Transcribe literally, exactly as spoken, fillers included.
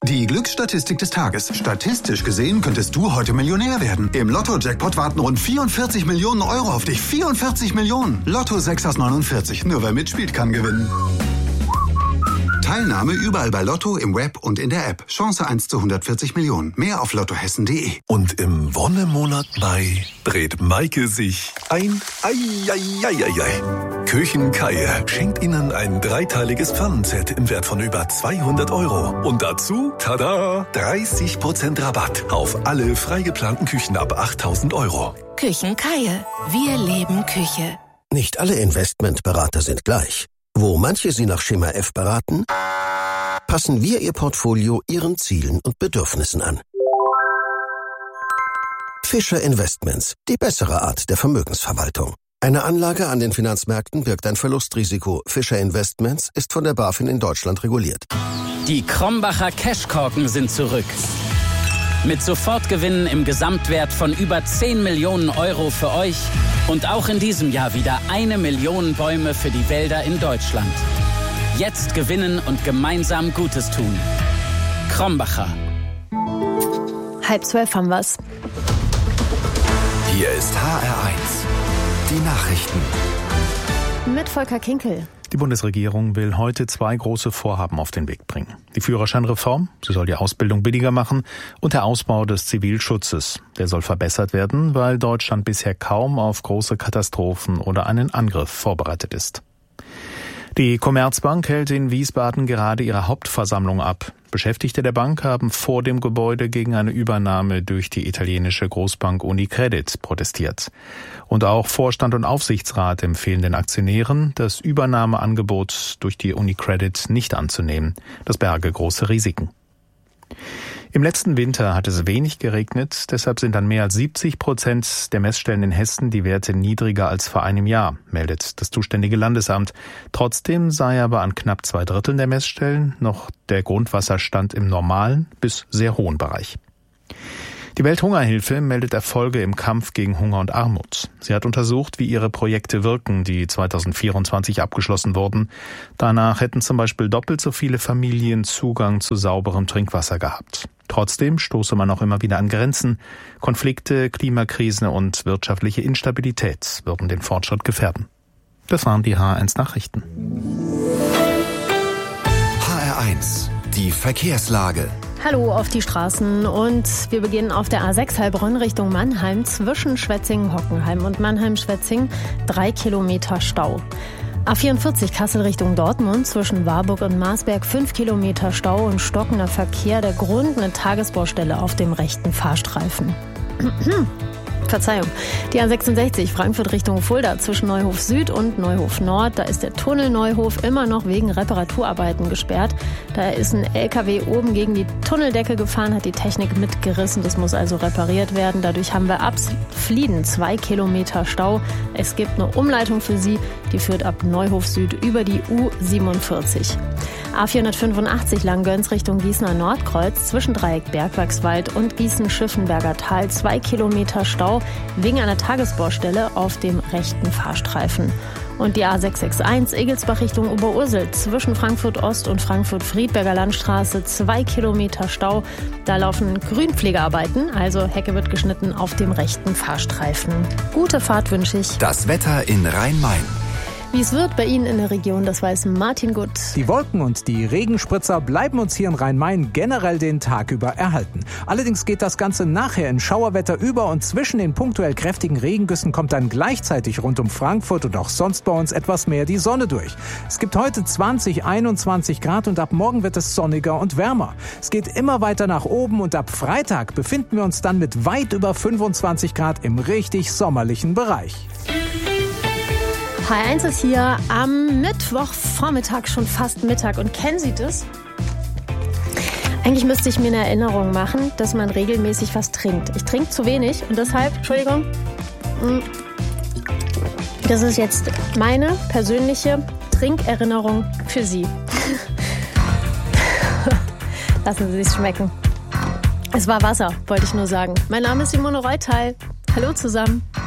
Die Glücksstatistik des Tages. Statistisch gesehen könntest du heute Millionär werden. Im Lotto-Jackpot warten rund vierundvierzig Millionen Euro auf dich. vierundvierzig Millionen. Lotto sechs aus neunundvierzig. Nur wer mitspielt, kann gewinnen. Teilnahme überall bei Lotto, im Web und in der App. Chance eins zu hundertvierzig Millionen. Mehr auf lottohessen punkt de. Und im Wonnemonat Mai dreht Maike sich ein Eieieiei. Küchenkeier schenkt Ihnen ein dreiteiliges Pfannenset im Wert von über zweihundert Euro. Und dazu, tada, dreißig Prozent Rabatt auf alle frei geplanten Küchen ab achttausend Euro. Küchenkeier. Wir leben Küche. Nicht alle Investmentberater sind gleich. Wo manche Sie nach Schema F beraten, passen wir Ihr Portfolio Ihren Zielen und Bedürfnissen an. Fischer Investments, die bessere Art der Vermögensverwaltung. Eine Anlage an den Finanzmärkten birgt ein Verlustrisiko. Fischer Investments ist von der BaFin in Deutschland reguliert. Die Krombacher Cashkorken sind zurück. Mit Sofortgewinnen im Gesamtwert von über zehn Millionen Euro für euch und auch in diesem Jahr wieder eine Million Bäume für die Wälder in Deutschland. Jetzt gewinnen und gemeinsam Gutes tun. Krombacher. Halb zwölf haben wir's. Hier ist H R eins. Die Nachrichten. Mit Volker Kinkel. Die Bundesregierung will heute zwei große Vorhaben auf den Weg bringen. Die Führerscheinreform, sie soll die Ausbildung billiger machen, und der Ausbau des Zivilschutzes. Der soll verbessert werden, weil Deutschland bisher kaum auf große Katastrophen oder einen Angriff vorbereitet ist. Die Commerzbank hält in Wiesbaden gerade ihre Hauptversammlung ab. Beschäftigte der Bank haben vor dem Gebäude gegen eine Übernahme durch die italienische Großbank UniCredit protestiert. Und auch Vorstand und Aufsichtsrat empfehlen den Aktionären, das Übernahmeangebot durch die UniCredit nicht anzunehmen. Das berge große Risiken. Im letzten Winter hat es wenig geregnet, deshalb sind an mehr als siebzig Prozent der Messstellen in Hessen die Werte niedriger als vor einem Jahr, meldet das zuständige Landesamt. Trotzdem sei aber an knapp zwei Dritteln der Messstellen noch der Grundwasserstand im normalen bis sehr hohen Bereich. Die Welthungerhilfe meldet Erfolge im Kampf gegen Hunger und Armut. Sie hat untersucht, wie ihre Projekte wirken, die zweitausendvierundzwanzig abgeschlossen wurden. Danach hätten zum Beispiel doppelt so viele Familien Zugang zu sauberem Trinkwasser gehabt. Trotzdem stoße man auch immer wieder an Grenzen. Konflikte, Klimakrisen und wirtschaftliche Instabilität würden den Fortschritt gefährden. Das waren die H R eins Nachrichten. H R eins, die Verkehrslage. Hallo auf die Straßen und wir beginnen auf der A sechs Heilbronn Richtung Mannheim zwischen Schwetzingen-Hockenheim und Mannheim-Schwetzing drei Kilometer Stau. A vierundvierzig Kassel Richtung Dortmund zwischen Warburg und Marsberg fünf Kilometer Stau und stockender Verkehr. Der Grund eine Tagesbaustelle auf dem rechten Fahrstreifen. Verzeihung. Die A sechsundsechzig Frankfurt Richtung Fulda zwischen Neuhof Süd und Neuhof Nord. Da ist der Tunnel Neuhof immer noch wegen Reparaturarbeiten gesperrt. Da ist ein L K W oben gegen die Tunneldecke gefahren, hat die Technik mitgerissen. Das muss also repariert werden. Dadurch haben wir ab Flieden zwei Kilometer Stau. Es gibt eine Umleitung für Sie, die führt ab Neuhof Süd über die U siebenundvierzig. A vierhundertfünfundachtzig Langgöns Richtung Gießener Nordkreuz zwischen Dreieck Bergwerkswald und Gießen-Schiffenberger Tal zwei Kilometer Stau wegen einer Tagesbaustelle auf dem rechten Fahrstreifen. Und die A sechshundereinundsechzig Egelsbach Richtung Oberursel zwischen Frankfurt Ost und Frankfurt Friedberger Landstraße zwei Kilometer Stau. Da laufen Grünpflegearbeiten, also Hecke wird geschnitten auf dem rechten Fahrstreifen. Gute Fahrt wünsche ich. Das Wetter in Rhein-Main. Wie es wird bei Ihnen in der Region, das weiß Martin Gutt. Die Wolken und die Regenspritzer bleiben uns hier in Rhein-Main generell den Tag über erhalten. Allerdings geht das Ganze nachher in Schauerwetter über und zwischen den punktuell kräftigen Regengüssen kommt dann gleichzeitig rund um Frankfurt und auch sonst bei uns etwas mehr die Sonne durch. Es gibt heute zwanzig, einundzwanzig Grad und ab morgen wird es sonniger und wärmer. Es geht immer weiter nach oben und ab Freitag befinden wir uns dann mit weit über fünfundzwanzig Grad im richtig sommerlichen Bereich. H R eins ist hier am Mittwochvormittag, schon fast Mittag. Und kennen Sie das? Eigentlich müsste ich mir eine Erinnerung machen, dass man regelmäßig was trinkt. Ich trinke zu wenig und deshalb, Entschuldigung, das ist jetzt meine persönliche Trinkerinnerung für Sie. Lassen Sie sich's schmecken. Es war Wasser, wollte ich nur sagen. Mein Name ist Simone Reutal. Hallo zusammen.